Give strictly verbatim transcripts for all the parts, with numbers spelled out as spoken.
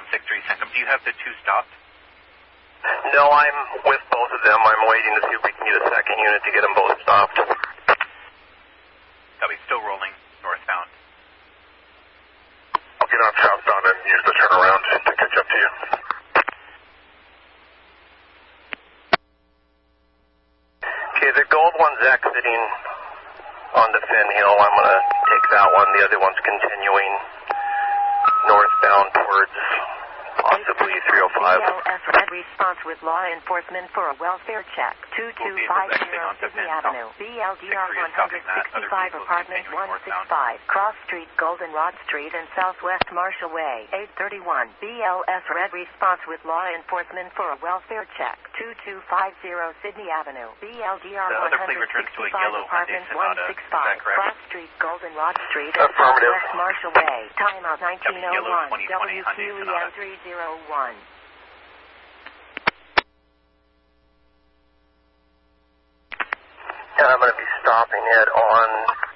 six three Centum. Do you have the two stopped? No, I'm with both of them. I'm waiting to see if we can get a second unit to get them both stopped. Copy, still rolling northbound. I'll get on southbound and use the turnaround to catch up to you. Okay, the gold one's exiting onto Finn Hill. I'm going to take that one. The other one's continuing northbound towards possibly three oh five. B L S Red response with law enforcement for a welfare check. two two five zero Sydney Avenue. B L D R one sixty-five Apartment one sixty-five. Cross Street, Goldenrod Street and Southwest Marshall Way. eight thirty-one. B L S Red response with law enforcement for a welfare check. two two five zero Sydney Avenue. B L D R one sixty-five Apartment one sixty-five. Cross Street, Goldenrod Street and Southwest Marshall Way. Timeout nineteen oh one. W Q E M three zero one. And I'm going to be stopping it on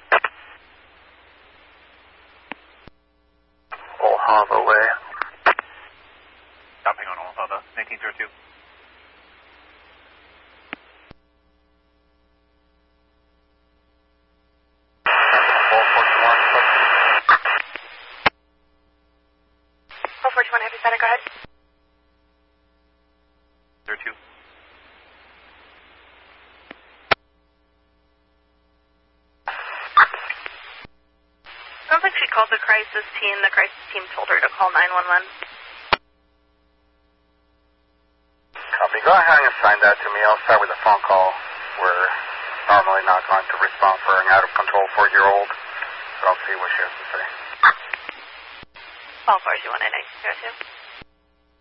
Ohava Way. Stopping on Ohava, nineteen oh two. four forty-one, Heavy Center, go ahead. zero two. Sounds like she called the crisis team. The crisis team told her to call nine one one. Copy. Go ahead and assign that to me. I'll start with a phone call. We're normally not going to respond for an out-of-control four-year-old, but I'll see what she has to say. All four two one nine nine zero two.